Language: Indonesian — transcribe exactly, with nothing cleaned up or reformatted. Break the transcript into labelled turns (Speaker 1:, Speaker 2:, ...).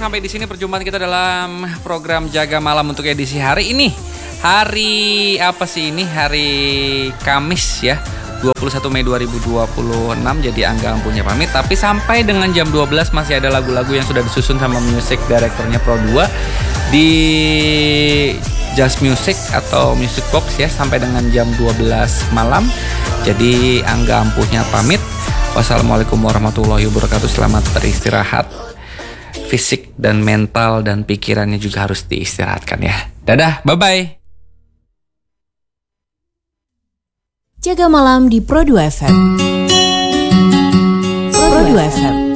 Speaker 1: sampai di sini perjumpaan kita dalam program Jaga Malam untuk edisi hari ini. Hari apa sih ini? Hari Kamis ya, dua puluh satu Mei dua ribu dua puluh enam. Jadi Angga punya pamit. Tapi sampai dengan jam dua belas masih ada lagu-lagu yang sudah disusun sama music directornya Pro dua di Just Music atau Music Box ya, sampai dengan jam dua belas malam. Jadi Angga Ampuhnya pamit. Wassalamualaikum warahmatullahi wabarakatuh. Selamat beristirahat. Fisik dan mental dan pikirannya juga harus diistirahatkan ya. Dadah, bye-bye.
Speaker 2: Jaga Malam di Pro dua F M. Pro dua F M.